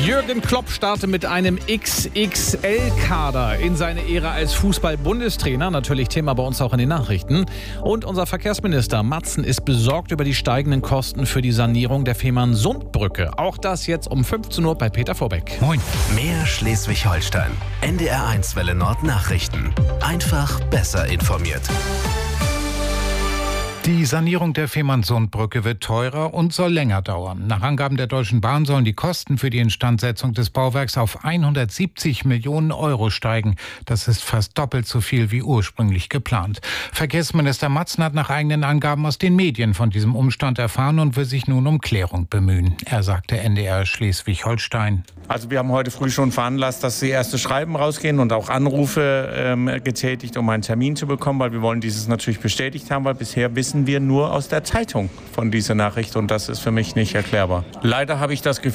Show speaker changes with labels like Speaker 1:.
Speaker 1: Jürgen Klopp startet mit einem XXL-Kader in seine Ära als Fußball-Bundestrainer. Natürlich Thema bei uns auch in den Nachrichten. Und unser Verkehrsminister Matzen ist besorgt über die steigenden Kosten für die Sanierung der Fehmarnsundbrücke. Auch das jetzt um 15 Uhr bei Peter Vorbeck.
Speaker 2: Moin. Mehr Schleswig-Holstein. NDR1 Welle Nord Nachrichten. Einfach besser informiert.
Speaker 3: Die Sanierung der Fehmarnsundbrücke wird teurer und soll länger dauern. Nach Angaben der Deutschen Bahn sollen die Kosten für die Instandsetzung des Bauwerks auf 170 Millionen Euro steigen. Das ist fast doppelt so viel wie ursprünglich geplant. Verkehrsminister Matzen hat nach eigenen Angaben aus den Medien von diesem Umstand erfahren und will sich nun um Klärung bemühen. Er sagte NDR Schleswig-Holstein.
Speaker 4: Also wir haben heute früh schon veranlasst, dass die erste Schreiben rausgehen und auch Anrufe getätigt, um einen Termin zu bekommen, weil wir wollen dieses natürlich bestätigt haben, weil bisher wissen wir nur aus der Zeitung von dieser Nachricht und das ist für mich nicht erklärbar. Leider habe ich das Gefühl,